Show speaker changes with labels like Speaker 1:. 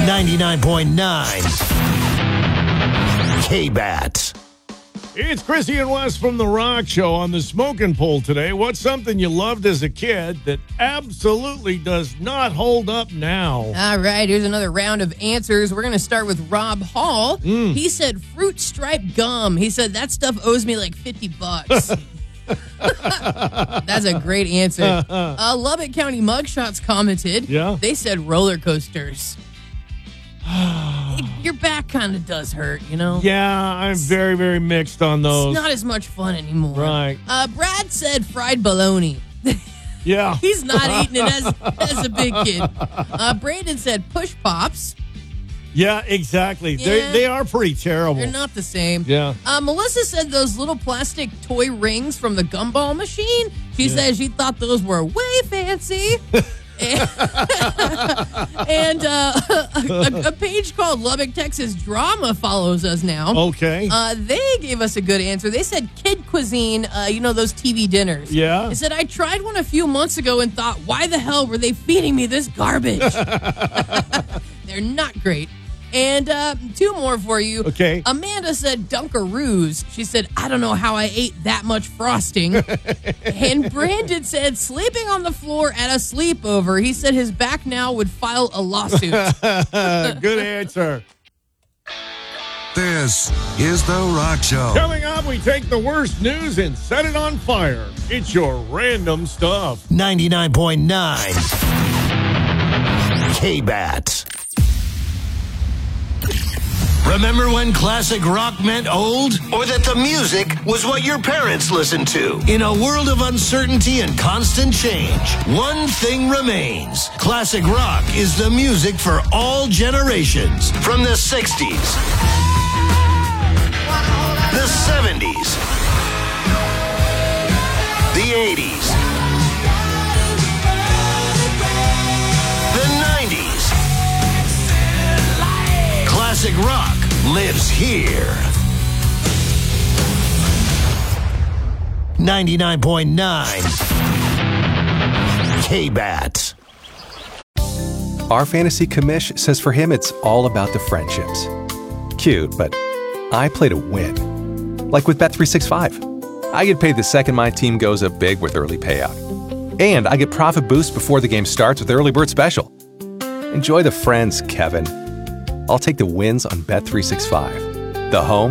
Speaker 1: 99.9 K-Bat.
Speaker 2: It's Chrissy and Wes from The Rock Show on the Smoking Pool today. What's something you loved as a kid that absolutely does not hold up now?
Speaker 3: All right, here's another round of answers. We're going to start with Rob Hall. He said fruit stripe gum. He said that stuff owes me like $50. That's a great answer. Lubbock County Mugshots commented.
Speaker 2: Yeah.
Speaker 3: They said roller coasters. Your back kind of does hurt, you know?
Speaker 2: Yeah, I'm very, very mixed on those.
Speaker 3: It's not as much fun anymore.
Speaker 2: Right.
Speaker 3: Brad said fried bologna.
Speaker 2: Yeah.
Speaker 3: He's not eating it as a big kid. Brandon said push pops.
Speaker 2: Yeah, exactly.
Speaker 3: Yeah.
Speaker 2: They are pretty terrible.
Speaker 3: They're not the same.
Speaker 2: Yeah.
Speaker 3: Melissa said those little plastic toy rings from the gumball machine. She said she thought those were way fancy. And a page called Lubbock, Texas Drama follows us now.
Speaker 2: Okay.
Speaker 3: They gave us a good answer. They said kid cuisine, those TV dinners.
Speaker 2: Yeah.
Speaker 3: They said, I tried one a few months ago and thought, why the hell were they feeding me this garbage? They're not great. And two more for you.
Speaker 2: Okay.
Speaker 3: Amanda said Dunkaroos. She said, I don't know how I ate that much frosting. And Brandon said sleeping on the floor at a sleepover. He said his back now would file a lawsuit.
Speaker 2: Good answer.
Speaker 4: This is The Rock Show.
Speaker 2: Coming up, we take the worst news and set it on fire. It's your random stuff.
Speaker 1: 99.9 K-Bat. Remember when classic rock meant old? Or that the music was what your parents listened to? In a world of uncertainty and constant change, one thing remains. Classic rock is the music for all generations. From the 60s, the 70s, the 80s, the 90s. Classic rock lives here. 99.9 K-Bat.
Speaker 5: Our fantasy commish says for him it's all about the friendships. Cute, but I play to win. Like with Bet365. I get paid the second my team goes up big with early payout. And I get profit boost before the game starts with Early Bird Special. Enjoy the friends, Kevin. I'll take the wins on Bet365, the home